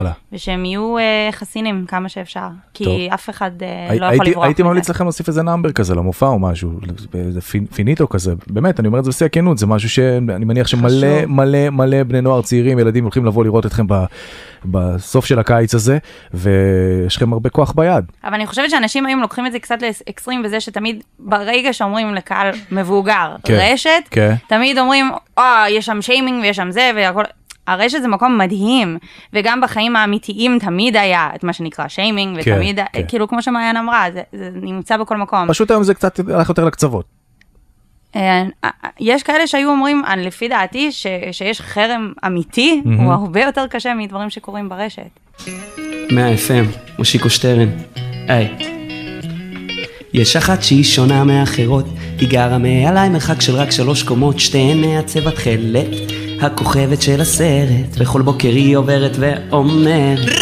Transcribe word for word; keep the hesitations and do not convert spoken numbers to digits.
ושהם יהיו חסינים כמה שאפשר, כי אף אחד לא יכול לברוח. הייתי ממליץ לכם להוסיף איזה נאמבר כזה למופע או משהו, איזה פיניטו כזה, באמת, אני אומר את זה בשיא הכנות, זה משהו שאני מניח שמלא מלא מלא בני נוער צעירים, ילדים הולכים לבוא לראות אתכם בסוף של הקיץ הזה, ויש לכם הרבה כוח ביד. אבל אני חושבת שאנשים היום לוקחים את זה קצת לאקסטרים, וזה שתמיד ברגע שאומרים לקהל מבוגר, רשת, תמיד אומרים, אה, יש שם שיימינג ויש שם זה והכל. הרשת זה מקום מדהים, וגם בחיים האמיתיים תמיד היה את מה שנקרא שיימינג, ותמיד, כאילו כמו שמעיין אמרה, זה נמצא בכל מקום. פשוט היום זה קצת הלך יותר לקצוות. יש כאלה שהיו אומרים, לפי דעתי, שיש חרם אמיתי, הוא הרבה יותר קשה מדברים שקורים ברשת. מאה אף אם, מושיקו שטרן. היי. יש אחת שהיא שונה מאחרות, היא גרה מעליי מרחק של רק שלוש קומות, שתיהן הצבע תכלת, הכוכבת של הסרט, בכל בוקר היא עוברת ואומרת